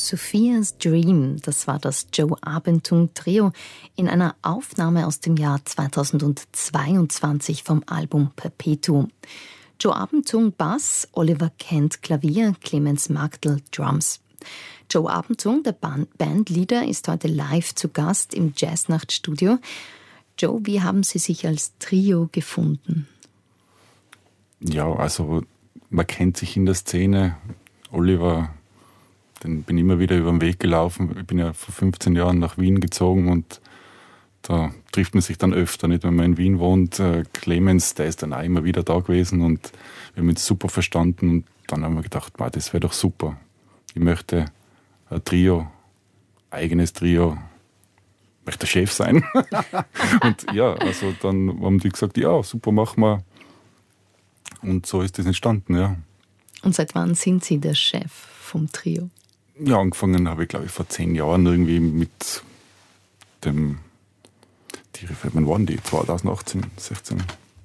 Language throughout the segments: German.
Sophia's Dream, das war das Joe Abentung Trio in einer Aufnahme aus dem Jahr 2022 vom Album Perpetuum. Joe Abentung Bass, Oliver Kent Klavier, Clemens Magdl Drums. Joe Abentung, der Bandleader, ist heute live zu Gast im Jazznachtstudio. Joe, wie haben Sie sich als Trio gefunden? Ja, also man kennt sich in der Szene. Oliver, den bin ich immer wieder über den Weg gelaufen. Ich bin ja vor 15 Jahren nach Wien gezogen und da trifft man sich dann öfter, nicht, wenn man in Wien wohnt. Clemens, der ist dann auch immer wieder da gewesen und wir haben uns super verstanden. Und dann haben wir gedacht, das wäre doch super. Ich möchte ein Trio, eigenes Trio, möchte der Chef sein. Und ja, also dann haben die gesagt, ja, super, machen wir. Und so ist das entstanden, ja. Und seit wann sind Sie der Chef vom Trio? Ja, angefangen habe ich, glaube ich, vor 10 Jahren irgendwie mit dem, wann waren die? 2018, 16.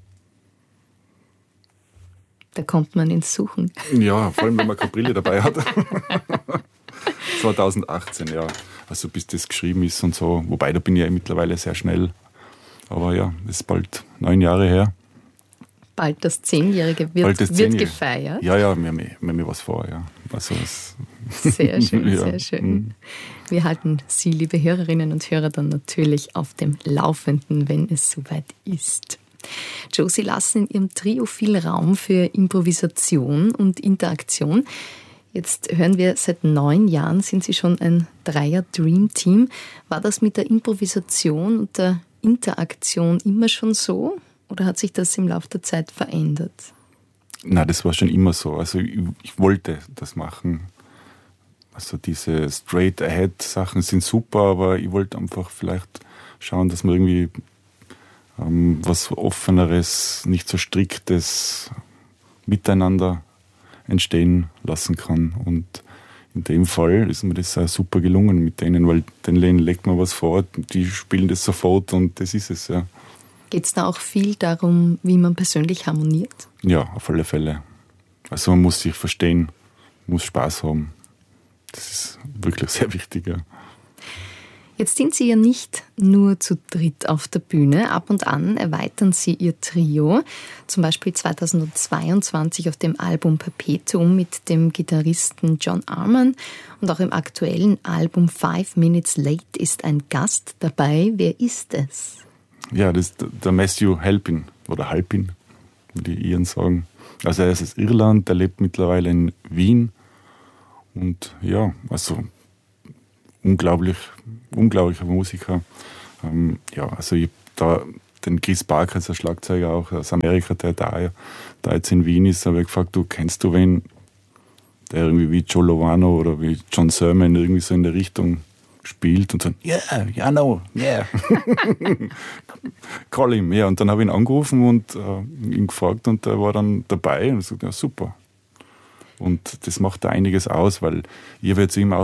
Da kommt man ins Suchen. Ja, vor allem, wenn man keine Brille dabei hat. 2018, ja. Also bis das geschrieben ist und so. Wobei, da bin ich ja mittlerweile sehr schnell. Aber ja, das ist bald 9 Jahre her. Bald das 10-Jährige wird gefeiert. Ja, wir haben was vor, ja. Also sehr schön, ja. Sehr schön. Wir halten Sie, liebe Hörerinnen und Hörer, dann natürlich auf dem Laufenden, wenn es soweit ist. Joe, Sie lassen in Ihrem Trio viel Raum für Improvisation und Interaktion. Jetzt hören wir, seit 9 Jahren sind Sie schon ein Dreier-Dream-Team. War das mit der Improvisation und der Interaktion immer schon so? Oder hat sich das im Laufe der Zeit verändert? Nein, das war schon immer so. Also ich wollte das machen. Also diese Straight-Ahead-Sachen sind super, aber ich wollte einfach vielleicht schauen, dass man irgendwie was Offeneres, nicht so Striktes miteinander entstehen lassen kann. Und in dem Fall ist mir das auch super gelungen mit denen, weil den legt man was vor, die spielen das sofort und das ist es, ja. Geht es da auch viel darum, wie man persönlich harmoniert? Ja, auf alle Fälle. Also man muss sich verstehen, muss Spaß haben. Das ist wirklich sehr wichtig, ja. Jetzt sind Sie ja nicht nur zu dritt auf der Bühne. Ab und an erweitern Sie Ihr Trio. Zum Beispiel 2022 auf dem Album Perpetuum mit dem Gitarristen John Arman. Und auch im aktuellen Album 5 Minutes Late ist ein Gast dabei. Wer ist es? Ja, das ist der Matthew Halpin, oder Halpin, würde ich Iren sagen. Also er ist aus Irland, er lebt mittlerweile in Wien. Und ja, also unglaublicher Musiker. Ja, also ich habe da den Chris Barker, der Schlagzeuger auch aus Amerika, der da jetzt in Wien ist, habe ich gefragt, kennst du wen, der irgendwie wie Joe Lovano oder wie John Sermon irgendwie so in der Richtung spielt und so, yeah, no, yeah. Call him, ja. Und dann habe ich ihn angerufen und ihn gefragt und er war dann dabei und ich sagte, ja, super. Und das macht da einiges aus, weil ich habe jetzt immer